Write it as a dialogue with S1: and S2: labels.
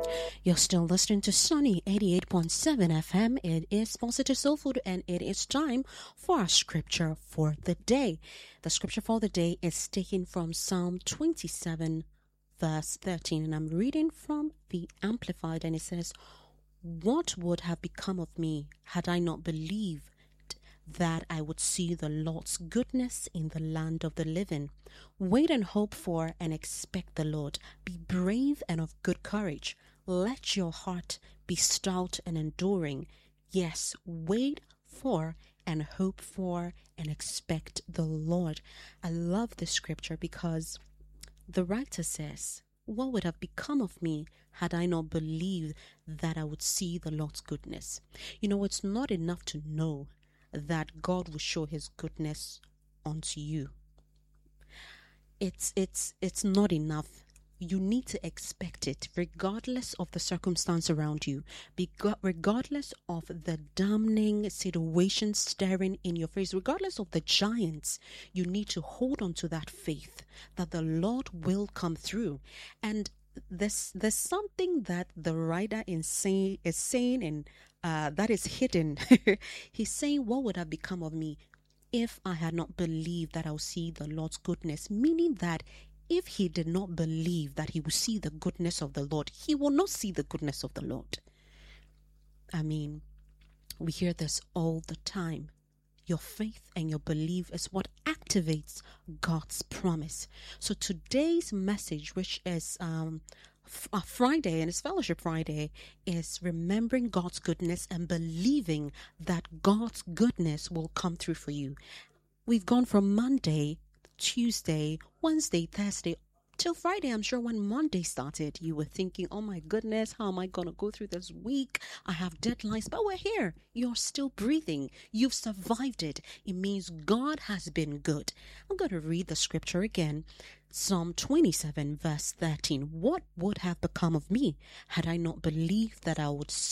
S1: You're still listening to Sunny 88.7 FM. It is Positive Soul Food, and it is time for our scripture for the day. The scripture for the day is taken from Psalm 27, verse 13, and I'm reading from the Amplified, and it says, "What would have become of me had I not believed that I would see the Lord's goodness in the land of the living? Wait and hope for and expect the Lord. Be brave and of good courage. Let your heart be stout and enduring. Yes, wait for and hope for and expect the Lord." I love this scripture because the writer says, what would have become of me had I not believed that I would see the Lord's goodness? You know, it's not enough to know that God will show his goodness unto you. It's not enough. You need to expect it regardless of the circumstance around you, regardless of the damning situation staring in your face, regardless of the giants. You need to hold on to that faith that the Lord will come through. And there's something that the writer is saying, and that is hidden. He's saying, what would have become of me if I had not believed that I'll see the Lord's goodness? Meaning that if he did not believe that he will see the goodness of the Lord, he will not see the goodness of the Lord. I mean, we hear this all the time. Your faith and your belief is what activates God's promise. So today's message, which is Friday, and it's Fellowship Friday, is remembering God's goodness and believing that God's goodness will come through for you. We've gone from Monday, Tuesday, Wednesday, Thursday, till Friday. I'm sure when Monday started, you were thinking, oh my goodness, how am I going to go through this week? I have deadlines, but we're here. You're still breathing. You've survived it. It means God has been good. I'm going to read the scripture again. Psalm 27, verse 13. What would have become of me had I not believed that I would see